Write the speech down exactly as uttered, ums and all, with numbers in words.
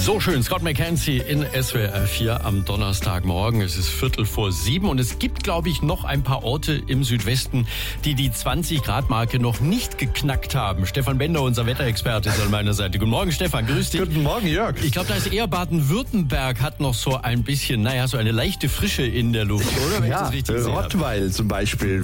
So schön, Scott McKenzie in S W R vier am Donnerstagmorgen. Es ist Viertel vor sieben und es gibt, glaube ich, noch ein paar Orte im Südwesten, die die zwanzig Grad Marke noch nicht geknackt haben. Stefan Bender, unser Wetterexperte, ist an meiner Seite. Guten Morgen, Stefan, grüß dich. Guten Morgen, Jörg. Ich glaube, da ist eher Baden-Württemberg, hat noch so ein bisschen, naja, so eine leichte Frische in der Luft, oder? Wenn ich Ja, das richtig sehe. Rottweil zum Beispiel.